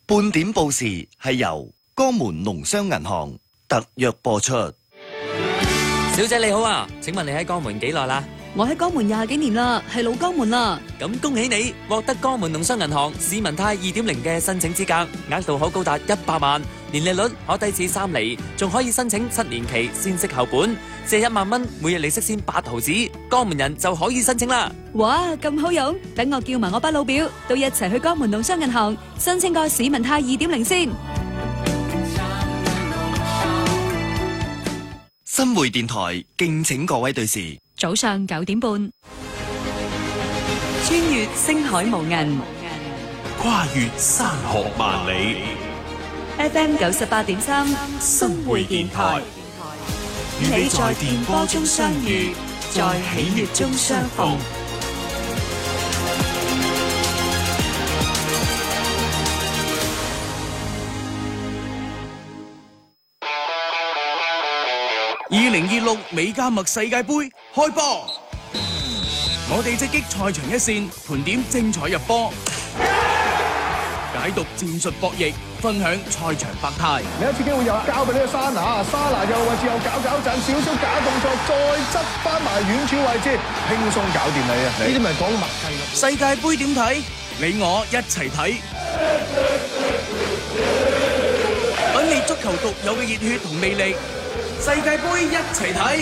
半點報時係由江門農商銀行特約播出。 小姐你好啊，請問你喺江門幾耐啦？ 我喺江門20幾年啦，係老江門啦。 咁恭喜你獲得江門農商銀行市民貸 2.0 嘅申請資格，額度可高達100萬，年利率可低至3厘，仲可以申請7年期先息後本，借1萬蚊，每日利息先8毫子，江門人就可以申請啦。 哇，咁好用！等我叫埋我班老表都一齊去江門農商銀行申請個市民貸 2.0 先。 新匯電台敬請各位對視。 早上9點半，穿越星海無垠， 跨越山河萬里。 FM 98.3， 新匯電台，與你在電波中相遇，在喜悅中相逢。 2026美加墨世界盃開波，我哋直擊賽場一線，盤點精彩入波，解讀戰術博弈，分享賽場百態。 另一次機會又交俾呢個沙拿，沙拿右位置又搞陣，少少假動作，再執翻埋遠處位置，輕鬆搞掂你啊！呢啲咪講默契咯。 世界盃點睇？你我一齊睇，品味足球獨有嘅熱血同魅力。世界盃一齊睇！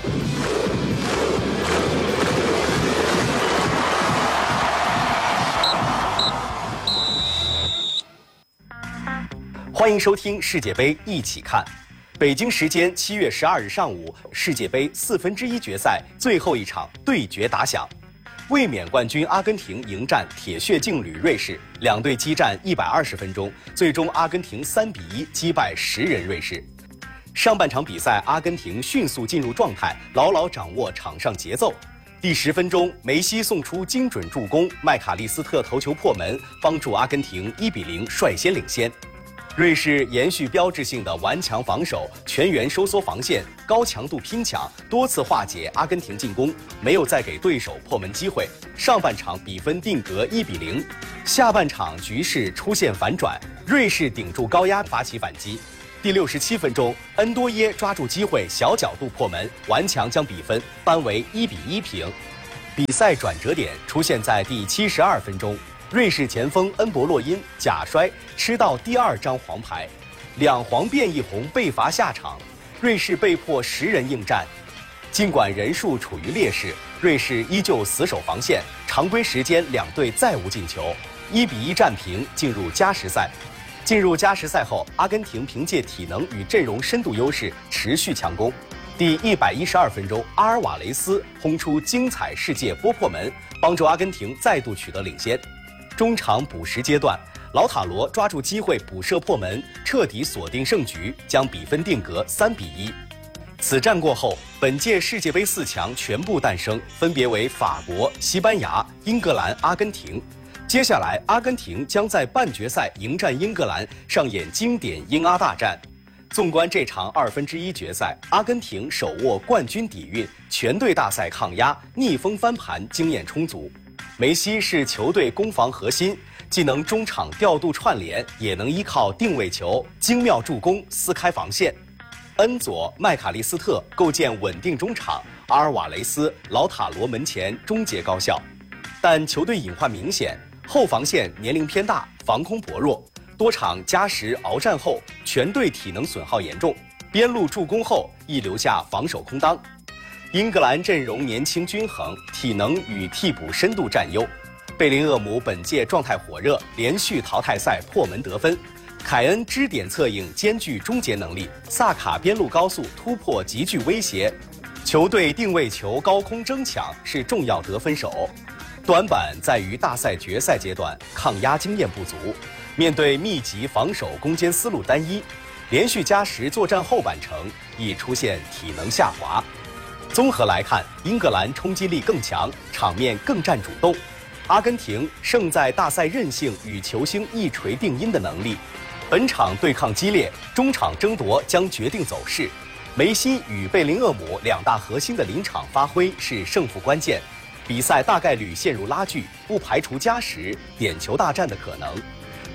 歡迎收聽世界盃一起看。北京時間7月12日上午，世界盃1/4決賽最後一場對決打響。衛冕冠軍阿根廷迎戰鐵血勁旅瑞士，兩隊激戰120分鐘，最終阿根廷3-1擊敗10人瑞士。上半場比賽，阿根廷迅速進入狀態，牢牢掌握場上節奏。第10分鐘，梅西送出精準助攻，麥卡利斯特頭球破門，幫助阿根廷1-0率先領先。瑞士延續標誌性的頑強防守，全員收縮防線，高強度拼搶，多次化解阿根廷進攻，沒有再給對手破門機會。上半場比分定格1-0，下半場局勢出現反轉，瑞士頂住高壓發起反擊。第67分鐘，恩多耶抓住機會小角度破門，頑強將比分扳為1-1平。比賽轉折點出現在第72分鐘，瑞士前鋒恩博洛因假摔吃到第2張黃牌，2黃變1紅被罰下場，瑞士被迫10人應戰。儘管人數處於劣勢，瑞士依舊死守防線，常規時間兩隊再無進球，1-1戰平，進入加時賽。進入加時賽後，阿根廷憑借體能與陣容深度優勢持續強攻。第112分鐘，阿爾瓦雷斯轟出精彩世界波破門，幫助阿根廷再度取得領先。中場補時階段，老塔羅抓住機會補射破門，徹底鎖定勝局，將比分定格3-1。此戰過後，本屆世界盃4強全部誕生，分別為法國、西班牙、英格蘭、阿根廷。接下來，阿根廷將在半決賽迎戰英格蘭，上演經典英阿大戰。縱觀這場1/2決賽，阿根廷手握冠軍底蘊，全隊大賽抗壓、逆風翻盤經驗充足。梅西是球隊攻防核心，既能中場調度串聯，也能依靠定位球、精妙助攻撕開防線。恩佐、麥卡利斯特構建穩定中場，阿爾瓦雷斯、老塔羅門前終結高效。但球隊隱患明顯。後防線年齡偏大，防空薄弱，多場加時鏖戰後，全隊體能損耗嚴重。邊路助攻後，亦留下防守空當。英格蘭陣容年輕均衡，體能與替補深度佔優。貝林厄姆本屆狀態火熱，連續淘汰賽破門得分。凱恩支點策應，兼具終結能力。薩卡邊路高速突破極具威脅。球隊定位球高空爭搶是重要得分手。短板在於大賽決賽階段抗壓經驗不足，面對密集防守攻堅思路單一，連續加時作戰後半程已出現體能下滑。綜合來看，英格蘭衝擊力更強，場面更佔主動；阿根廷勝在大賽韌性與球星一錘定音的能力。本場對抗激烈，中場爭奪將決定走勢。梅西與貝林厄姆兩大核心的臨場發揮是勝負關鍵。比賽大概率陷入拉鋸，不排除加時點球大戰的可能。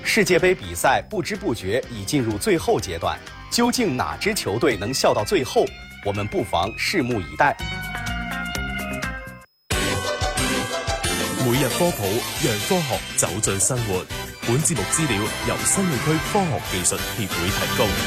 世界杯比赛不知不觉已进入最後階段，究竟哪支球隊能笑到最後？我們不妨拭目以待。 每日科普，讓科學走進生活。本節目資料由新澳區科學技術協會提供。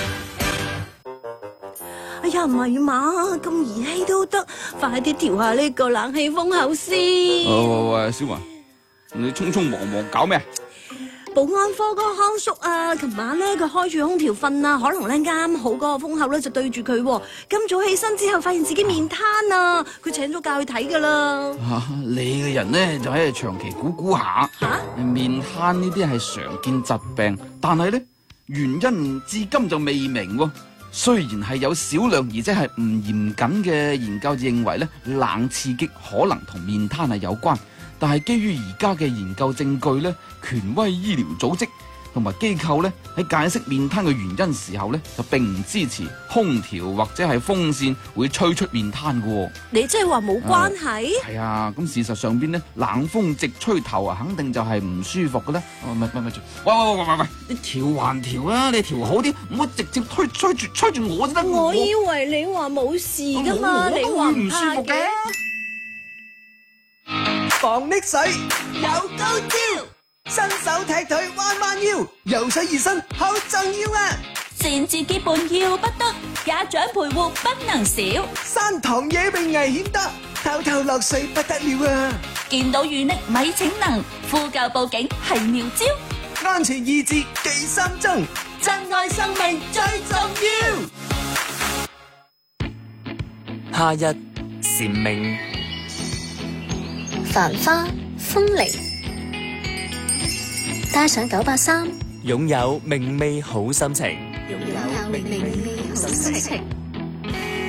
哎呀，唔係嘛，咁兒戲都得，快啲調下呢個冷氣風口先。 喂，小雲，你匆匆忙忙搞咩？ 保安科嗰個康叔啊，琴晚咧佢開住空調瞓啊，可能咧啱好嗰個風口咧就對住佢。今早起身之後，發現自己面癱啊，佢請咗假去睇噶啦。 你嘅人咧就喺度長期估下。面癱呢啲係常見疾病，但係咧原因至今就未明喎。雖然係有少量而且係唔嚴謹嘅研究認為咧冷刺激可能同面癱係有關。但係基於而家嘅研究證據咧，權威醫療組織同埋機構咧喺解釋面癱嘅原因時候咧，就並唔支持空調或者係風扇會吹出面癱嘅。 你即係話冇關係？ 係啊，咁事實上邊咧，冷風直吹頭啊，肯定就係唔舒服嘅咧。咪住，喂，你調還調啊，你調好啲，唔好直接吹住我先得。 我以為你話冇事噶嘛，你話唔舒服嘅。 防溺水有高招，新手踢腿彎腰，游水熱身好重要啊！ 善自己伴要不得，家長陪護不能少。 山塘野泳危險得，偷落水不得了啊！ 見到淤溺咪逞能，呼救報警係妙招。 安全意志記心中，珍愛生命最重要。 夏日蟬鳴。 繁花風鈴，帶上983， 擁有明媚好心情。 擁有明媚好心情。